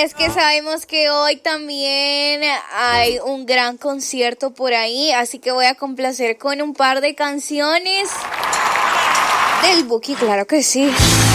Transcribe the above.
es que sabemos que hoy también hay un gran concierto por ahí, así que voy a complacer con un par de canciones del Buki, claro que sí.